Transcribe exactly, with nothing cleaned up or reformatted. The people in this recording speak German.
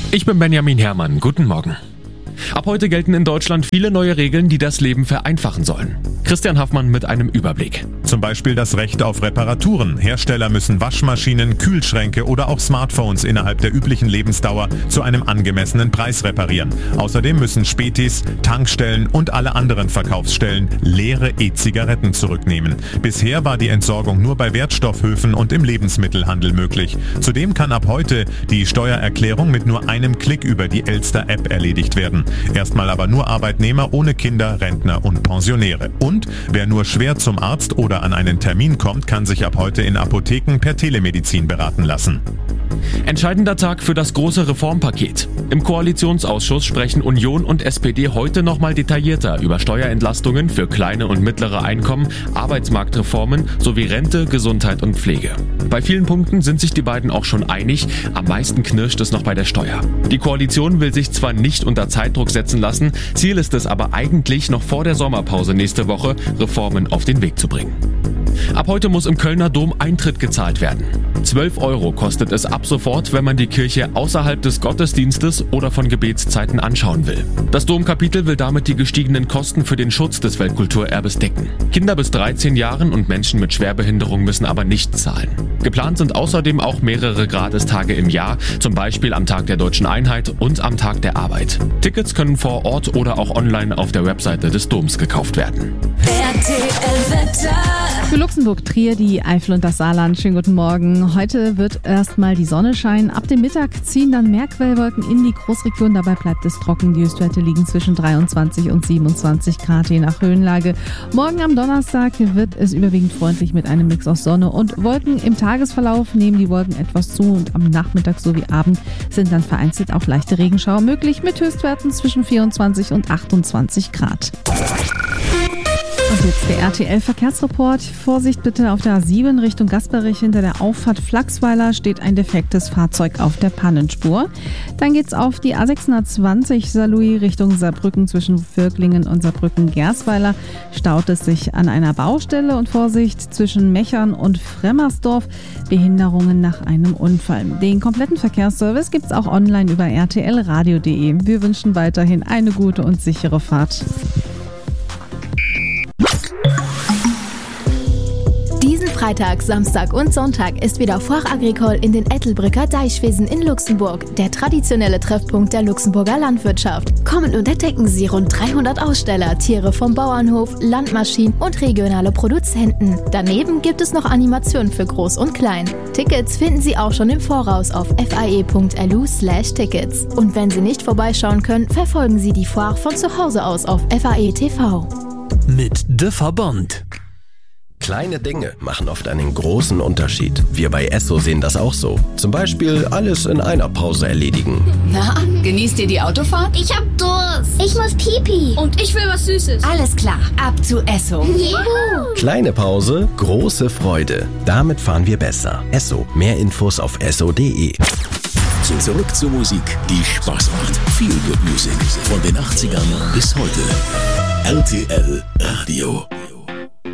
Ich bin Benjamin Herrmann. Guten Morgen. Ab heute gelten in Deutschland viele neue Regeln, die das Leben vereinfachen sollen. Christian Haffmann mit einem Überblick. Zum Beispiel das Recht auf Reparaturen. Hersteller müssen Waschmaschinen, Kühlschränke oder auch Smartphones innerhalb der üblichen Lebensdauer zu einem angemessenen Preis reparieren. Außerdem müssen Spätis, Tankstellen und alle anderen Verkaufsstellen leere E-Zigaretten zurücknehmen. Bisher war die Entsorgung nur bei Wertstoffhöfen und im Lebensmittelhandel möglich. Zudem kann ab heute die Steuererklärung mit nur einem Klick über die Elster-App erledigt werden. Erstmal aber nur Arbeitnehmer ohne Kinder, Rentner und Pensionäre. Und wer nur schwer zum Arzt oder an einen Termin kommt, kann sich ab heute in Apotheken per Telemedizin beraten lassen. Entscheidender Tag für das große Reformpaket. Im Koalitionsausschuss sprechen Union und S P D heute nochmal detaillierter über Steuerentlastungen für kleine und mittlere Einkommen, Arbeitsmarktreformen sowie Rente, Gesundheit und Pflege. Bei vielen Punkten sind sich die beiden auch schon einig, am meisten knirscht es noch bei der Steuer. Die Koalition will sich zwar nicht unter Zeitdruck setzen lassen, Ziel ist es aber eigentlich noch vor der Sommerpause nächste Woche, Reformen auf den Weg zu bringen. Ab heute muss im Kölner Dom Eintritt gezahlt werden. zwölf Euro kostet es ab sofort, wenn man die Kirche außerhalb des Gottesdienstes oder von Gebetszeiten anschauen will. Das Domkapitel will damit die gestiegenen Kosten für den Schutz des Weltkulturerbes decken. Kinder bis dreizehn Jahren und Menschen mit Schwerbehinderung müssen aber nicht zahlen. Geplant sind außerdem auch mehrere Gratistage im Jahr, zum Beispiel am Tag der Deutschen Einheit und am Tag der Arbeit. Tickets können vor Ort oder auch online auf der Webseite des Doms gekauft werden. R T L-Wetter. Für Luxemburg, Trier, die Eifel und das Saarland. Schönen guten Morgen. Heute wird erstmal die Sonne scheinen. Ab dem Mittag ziehen dann mehr Quellwolken in die Großregion. Dabei bleibt es trocken. Die Höchstwerte liegen zwischen dreiundzwanzig und siebenundzwanzig Grad, je nach Höhenlage. Morgen am Donnerstag wird es überwiegend freundlich mit einem Mix aus Sonne und Wolken. Im Tagesverlauf nehmen die Wolken etwas zu und am Nachmittag sowie Abend sind dann vereinzelt auch leichte Regenschauer möglich mit Höchstwerten zwischen vierundzwanzig und achtundzwanzig Grad. Und jetzt der R T L-Verkehrsreport. Vorsicht bitte auf der A sieben Richtung Gasperich. Hinter der Auffahrt Flachsweiler steht ein defektes Fahrzeug auf der Pannenspur. Dann geht's auf die A sechshundertzwanzig Saarlouis Richtung Saarbrücken zwischen Völklingen und Saarbrücken-Gersweiler. Staut es sich an einer Baustelle und Vorsicht zwischen Mechern und Fremmersdorf. Behinderungen nach einem Unfall. Den kompletten Verkehrsservice gibt's auch online über r t l radio punkt d e. Wir wünschen weiterhin eine gute und sichere Fahrt. Freitag, Samstag und Sonntag ist wieder Foire Agricole in den Ettelbrücker Deichwiesen in Luxemburg, der traditionelle Treffpunkt der Luxemburger Landwirtschaft. Kommen und entdecken Sie rund dreihundert Aussteller, Tiere vom Bauernhof, Landmaschinen und regionale Produzenten. Daneben gibt es noch Animationen für Groß und Klein. Tickets finden Sie auch schon im Voraus auf f a e punkt l u slash tickets. Und wenn Sie nicht vorbeischauen können, verfolgen Sie die Foire von zu Hause aus auf F A E T V. Mit de Verband. Kleine Dinge machen oft einen großen Unterschied. Wir bei Esso sehen das auch so. Zum Beispiel alles in einer Pause erledigen. Na, genießt ihr die Autofahrt? Ich hab Durst. Ich muss Pipi. Und ich will was Süßes. Alles klar, ab zu Esso. Juhu. Kleine Pause, große Freude. Damit fahren wir besser. Esso. Mehr Infos auf esso punkt d e. Zurück zur Musik, die Spaß macht. Feel Good Music. Von den achtzigern bis heute. R T L Radio.